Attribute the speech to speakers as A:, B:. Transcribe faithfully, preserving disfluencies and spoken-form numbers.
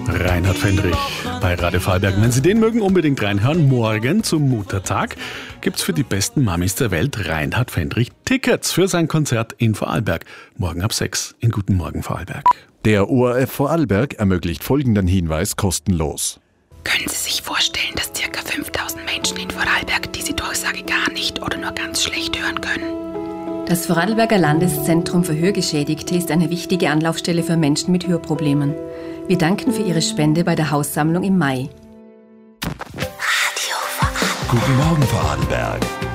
A: Reinhard Fendrich bei Radio Vorarlberg. Wenn Sie den mögen, unbedingt reinhören. Morgen zum Muttertag gibt's für die besten Mamis der Welt Reinhard Fendrich Tickets für sein Konzert in Vorarlberg. Morgen ab sechs in Guten Morgen Vorarlberg.
B: Der O R F Vorarlberg ermöglicht folgenden Hinweis kostenlos.
C: Können Sie sich vorstellen, dass ca. fünftausend Menschen in Vorarlberg diese Durchsage gar nicht oder nur ganz schlecht hören können?
D: Das Vorarlberger Landeszentrum für Hörgeschädigte ist eine wichtige Anlaufstelle für Menschen mit Hörproblemen. Wir danken für Ihre Spende bei der Haussammlung im Mai.
E: Radio Vorarlberg. Guten Morgen Vorarlberg.